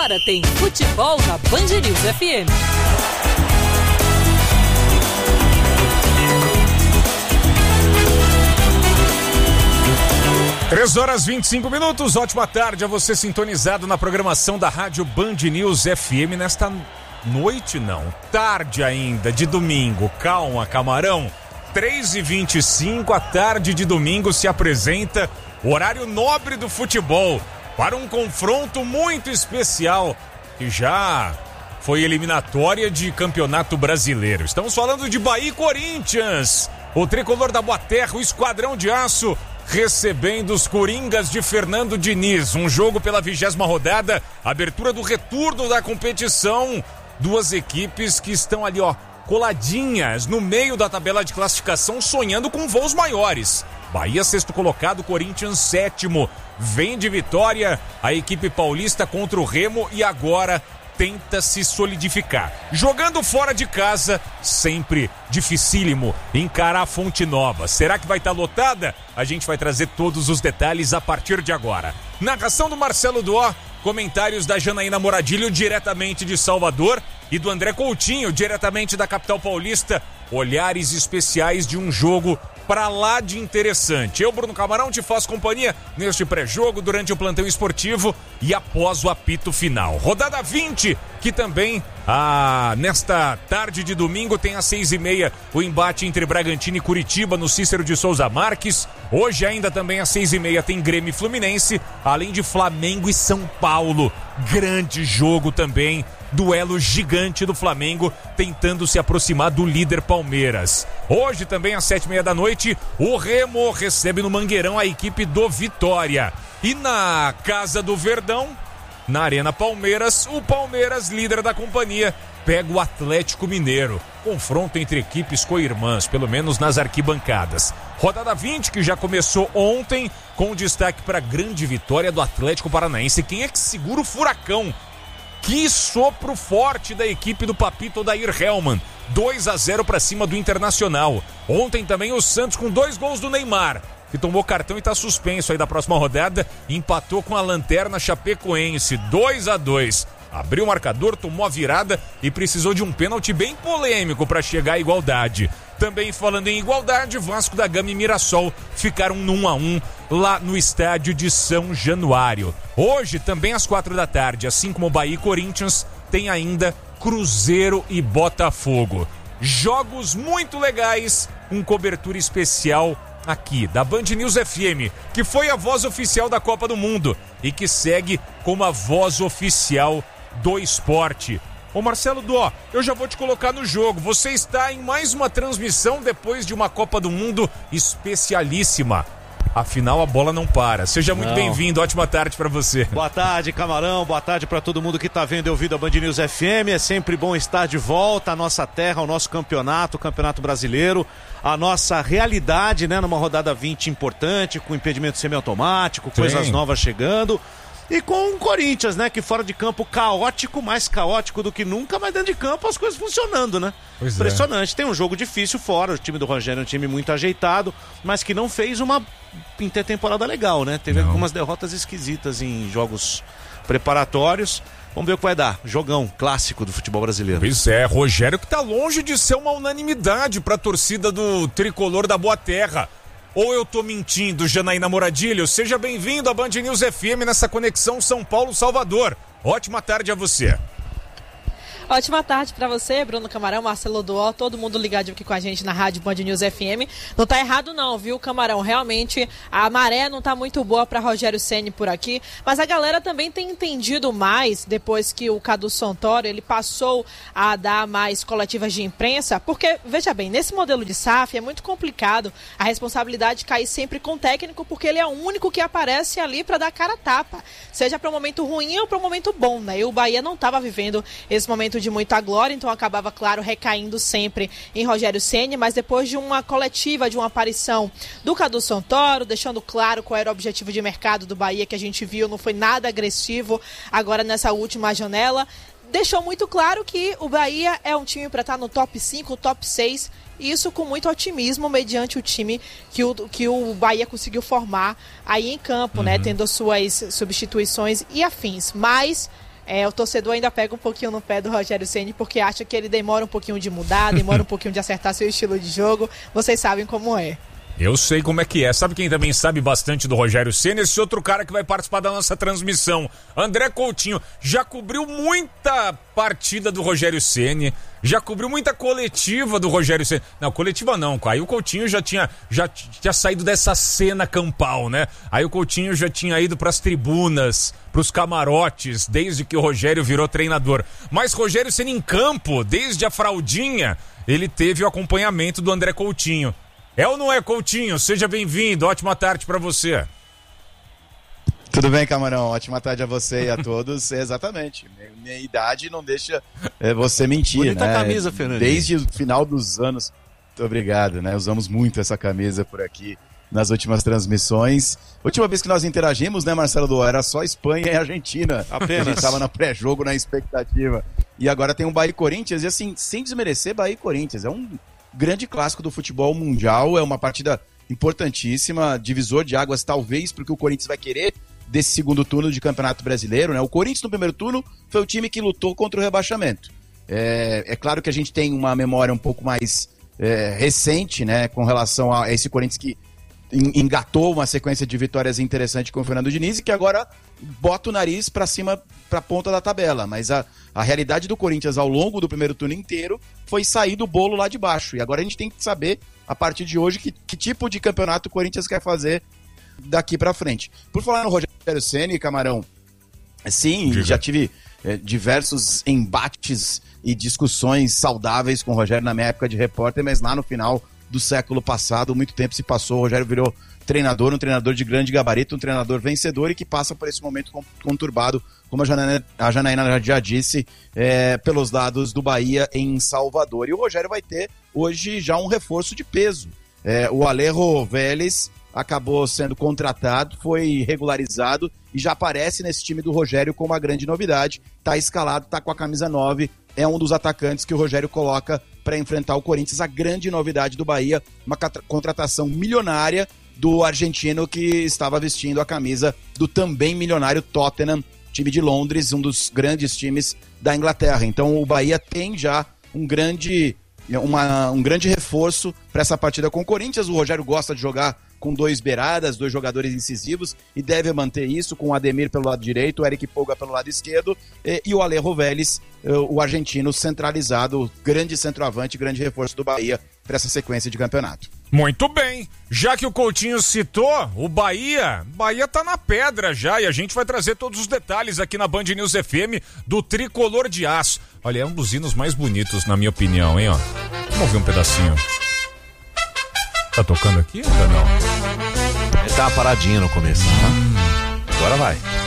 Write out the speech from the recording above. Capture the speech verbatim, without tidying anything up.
Agora tem futebol na Band News F M. três horas e vinte e cinco minutos, ótima tarde a você sintonizado na programação da Rádio Band News F M nesta noite, não, tarde ainda, de domingo. Calma, camarão, três e vinte e cinco, a tarde de domingo se apresenta o horário nobre do futebol para um confronto muito especial que já foi eliminatória de Campeonato Brasileiro. Estamos falando de Bahia e Corinthians, o tricolor da Boa Terra, o Esquadrão de Aço, recebendo os Coringas de Fernando Diniz. Um jogo pela vigésima rodada, abertura do retorno da competição. Duas equipes que estão ali, ó, coladinhas no meio da tabela de classificação, sonhando com voos maiores. Bahia sexto colocado, Corinthians sétimo. Vem de vitória a equipe paulista contra o Remo e agora tenta se solidificar. Jogando fora de casa, sempre dificílimo encarar a Fonte Nova. Será que vai estar lotada? A gente vai trazer todos os detalhes a partir de agora. Narração do Marcelo Duó, comentários da Janaína Moradilho diretamente de Salvador e do André Coutinho diretamente da capital paulista. Olhares especiais de um jogo pra lá de interessante. Eu, Bruno Camarão, te faço companhia neste pré-jogo, durante o plantão esportivo e após o apito final. Rodada vinte, que também, ah, nesta tarde de domingo, tem às seis e meia o embate entre Bragantino e Curitiba no Cícero de Souza Marques. Hoje ainda também às seis e meia tem Grêmio e Fluminense, além de Flamengo e São Paulo. Grande jogo também. Duelo gigante do Flamengo tentando se aproximar do líder Palmeiras. Hoje também às sete e meia da noite o Remo recebe no Mangueirão a equipe do Vitória. E na Casa do Verdão, na Arena Palmeiras, o Palmeiras, líder da companhia, pega o Atlético Mineiro. Confronto entre equipes co-irmãs, pelo menos nas arquibancadas. Rodada vinte, que já começou ontem, com destaque para a grande vitória do Atlético Paranaense. Quem é que segura o furacão? Que sopro forte da equipe do Papito Odair Hellmann. dois a zero para cima do Internacional. Ontem também o Santos com dois gols do Neymar, que tomou cartão e está suspenso aí da próxima rodada. Empatou com a Lanterna Chapecoense, dois a dois. Abriu o marcador, tomou a virada e precisou de um pênalti bem polêmico para chegar à igualdade. Também falando em igualdade, Vasco da Gama e Mirassol ficaram no um a um lá no estádio de São Januário. Hoje, também às quatro da tarde, assim como Bahia e Corinthians, tem ainda Cruzeiro e Botafogo. Jogos muito legais, com cobertura especial aqui da Band News F M, que foi a voz oficial da Copa do Mundo e que segue como a voz oficial do esporte. Ô Marcelo Duó, eu já vou te colocar no jogo. Você está em mais uma transmissão depois de uma Copa do Mundo especialíssima. Afinal, a bola não para. Seja muito não. bem-vindo, ótima tarde para você. Boa tarde, Camarão, boa tarde para todo mundo que está vendo e ouvindo a Band News F M. É sempre bom estar de volta à nossa terra, ao nosso campeonato, o Campeonato Brasileiro, a nossa realidade, né, numa rodada vinte importante, com impedimento semiautomático, Sim. coisas novas chegando. E com o Corinthians, né, que fora de campo caótico, mais caótico do que nunca, mas dentro de campo as coisas funcionando, né? Pois Impressionante. É. Tem um jogo difícil fora, o time do Rogério é um time muito ajeitado, mas que não fez uma intertemporada legal, né? Teve não. algumas derrotas esquisitas em jogos preparatórios. Vamos ver o que vai dar. Jogão clássico do futebol brasileiro. Pois é, Rogério que tá longe de ser uma unanimidade para a torcida do tricolor da Boa Terra. Ou eu tô mentindo, Janaína Moradilho? Seja bem-vindo à Band News F M nessa conexão São Paulo-Salvador. Ótima tarde a você. Ótima tarde pra você, Bruno Camarão, Marcelo Duó, todo mundo ligado aqui com a gente na rádio Band News F M. Não tá errado não, viu, Camarão? Realmente a maré não tá muito boa pra Rogério Ceni por aqui, mas a galera também tem entendido mais depois que o Cadu Santoro, ele passou a dar mais coletivas de imprensa, porque, veja bem, nesse modelo de S A F é muito complicado a responsabilidade cair sempre com o técnico, porque ele é o único que aparece ali pra dar cara a tapa, seja pra um momento ruim ou pra um momento bom, né? E o Bahia não tava vivendo esse momento de muita glória, então acabava, claro, recaindo sempre em Rogério Ceni, mas depois de uma coletiva, de uma aparição do Cadu Santoro, deixando claro qual era o objetivo de mercado do Bahia, que a gente viu, não foi nada agressivo agora nessa última janela, deixou muito claro que o Bahia é um time para estar no top cinco, top seis, isso com muito otimismo mediante o time que o, que o Bahia conseguiu formar aí em campo, uhum. né, tendo as suas substituições e afins, mas é, o torcedor ainda pega um pouquinho no pé do Rogério Ceni, porque acha que ele demora um pouquinho de mudar, demora um pouquinho de acertar seu estilo de jogo. Vocês sabem como é. Eu sei como é que é. Sabe quem também sabe bastante do Rogério Ceni? Esse outro cara que vai participar da nossa transmissão, André Coutinho. Já cobriu muita partida do Rogério Ceni, já cobriu muita coletiva do Rogério Ceni. Não, coletiva não, aí o Coutinho já tinha, já tinha saído dessa cena campal, né? Aí o Coutinho já tinha ido pras tribunas, pros camarotes, desde que o Rogério virou treinador. Mas Rogério Ceni em campo, desde a fraldinha, ele teve o acompanhamento do André Coutinho. É ou não é, Coutinho? Seja bem-vindo, ótima tarde pra você. Tudo bem, Camarão? Ótima tarde a você e a todos. Exatamente, minha, minha idade não deixa é, você mentir, bonita né? Camisa, Fernando. Desde o final dos anos, muito obrigado, né? Usamos muito essa camisa por aqui nas últimas transmissões. Última vez que nós interagimos, né, Marcelo Duó, era só Espanha e Argentina. Apenas. A gente tava na pré-jogo, na expectativa. E agora tem um Bahia e Corinthians, e assim, sem desmerecer Bahia e Corinthians, é um grande clássico do futebol mundial, é uma partida importantíssima, divisor de águas talvez, porque o Corinthians vai querer desse segundo turno de Campeonato Brasileiro, né? O Corinthians no primeiro turno foi o time que lutou contra o rebaixamento. É, é claro que a gente tem uma memória um pouco mais é, recente, né, com relação a esse Corinthians que engatou uma sequência de vitórias interessante com o Fernando Diniz e que agora bota o nariz para cima, para a ponta da tabela, mas a, a realidade do Corinthians ao longo do primeiro turno inteiro foi sair do bolo lá de baixo, e agora a gente tem que saber a partir de hoje que, que tipo de campeonato o Corinthians quer fazer daqui para frente. Por falar no Rogério Ceni, Camarão, sim, Diga. já tive é, diversos embates e discussões saudáveis com o Rogério na minha época de repórter, mas lá no final do século passado, muito tempo se passou, o Rogério virou treinador, um treinador de grande gabarito, um treinador vencedor e que passa por esse momento conturbado, como a Janaína, a Janaína já disse, é, pelos lados do Bahia em Salvador. E o Rogério vai ter hoje já um reforço de peso. É, o Alejo Vélez acabou sendo contratado, foi regularizado e já aparece nesse time do Rogério como uma grande novidade. Tá escalado, tá com a camisa nove, é um dos atacantes que o Rogério coloca para enfrentar o Corinthians. A grande novidade do Bahia, uma contratação milionária do argentino que estava vestindo a camisa do também milionário Tottenham, time de Londres, um dos grandes times da Inglaterra. Então o Bahia tem já um grande, uma, um grande reforço para essa partida com o Corinthians. O Rogério gosta de jogar com dois beiradas, dois jogadores incisivos, e deve manter isso com o Ademir pelo lado direito, o Eric Pouga pelo lado esquerdo, e, e o Alejo Vélez, o argentino centralizado, grande centroavante, grande reforço do Bahia para essa sequência de campeonato. Muito bem, já que o Coutinho citou o Bahia, Bahia tá na pedra já, e a gente vai trazer todos os detalhes aqui na Band News F M do Tricolor de Aço. Olha, é um dos hinos mais bonitos, na minha opinião, hein, ó. Vamos ouvir um pedacinho. Tá tocando aqui ainda não? Ele tá paradinho no começo, hum. Tá? Agora vai.